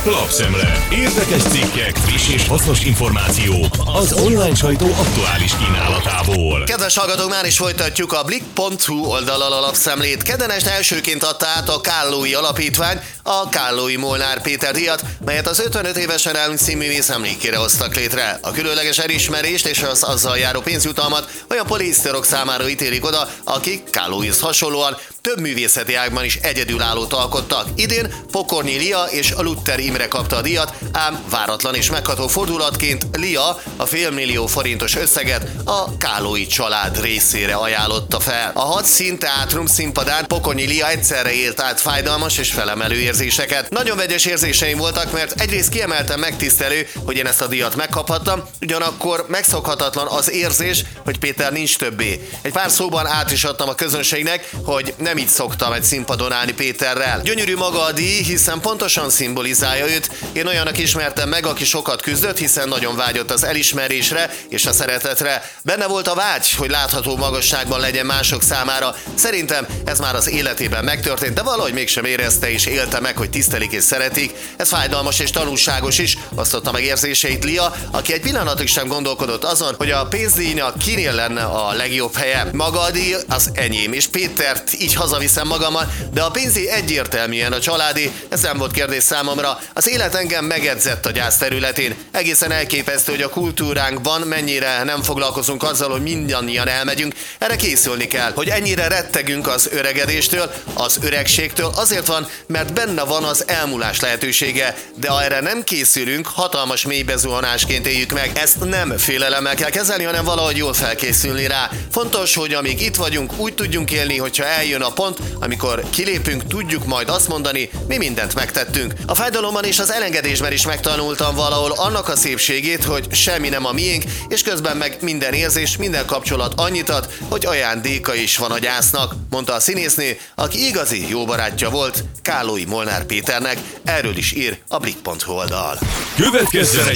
Lapszemle. Érdekes cikkek, friss és hasznos információk az online sajtó aktuális kínálatából. Kedves hallgatók, már is folytatjuk a blik.hu oldallal a lapszemlét. Kedden este elsőként adta át a Kállói Alapítvány a Kállói Molnár Péter díjat, melyet az 55 évesen elhunyt színművész emlékére hoztak létre. A különleges elismerést és az azzal járó pénzjutalmat olyan poliszterok számára ítélik oda, akik Kállóihoz hasonlóan több művészeti ágban is egyedülállót alkottak. Idén Pokornyi Lia és Luther Imre kapta a díjat, ám váratlan és megható fordulatként Lia a $500 000 forintos összeget a Kállói család részére ajánlotta fel. A 6 szín teátrum színpadán Pokornyi Lia egyszerre élt át fájdalmas és felemelő érzéseket. Nagyon vegyes érzéseim voltak, mert egyrészt kiemelten megtisztelő, hogy én ezt a díjat megkaphattam, ugyanakkor megszokhatatlan az érzés, hogy Péter nincs többé. Egy pár szóban át is adtam a közönségnek, hogy nem így szoktam egy színpadon állni Péterrel. Gyönyörű maga a díj, hiszen pontosan szimbolizálja őt. Én olyannak ismertem meg, aki sokat küzdött, hiszen nagyon vágyott az elismerésre és a szeretetre. Benne volt a vágy, hogy látható magasságban legyen mások számára. Szerintem ez már az életében megtörtént, de valahogy mégsem érezte és élte meg, hogy tisztelik és szeretik. Ez fájdalmas és tanulságos is, osztotta meg érzéseit Lia, aki egy pillanatig sem gondolkodott azon, hogy a pénzdíjnak kinél lenne a legjobb helye. Maga a díj az enyém, és Pétert így hazaviszem magammal, de a pénzdíj egyértelműen a családi, ez nem volt kérdés számomra. Az élet engem megedzett a gyász területén. Egészen elképesztő, hogy a kultúránkban mennyire nem foglalkozunk azzal, hogy mindannyian elmegyünk. Erre készülni kell, hogy ennyire rettegünk az öregedéstől, az öregségtől, azért van, mert benne van az elmúlás lehetősége, de ha erre nem készülünk, hatalmas mélybezuhanásként éljük meg. Ezt nem félelemmel kell kezelni, hanem valahogy jól felkészülni rá. Fontos, hogy amíg itt vagyunk, úgy tudjunk élni, hogyha eljön a pont, amikor kilépünk, tudjuk majd azt mondani, mi mindent megtettünk. A fájdalomban és az elengedésben is megtanultam valahol annak a szépségét, hogy semmi nem a miénk, és közben meg minden érzés, minden kapcsolat annyit ad, hogy ajándéka is van a gyásznak, mondta a színésznő, aki igazi jó barátja volt Kállói Molnár Péternek. Erről is ír a blik.hu oldal. Következzen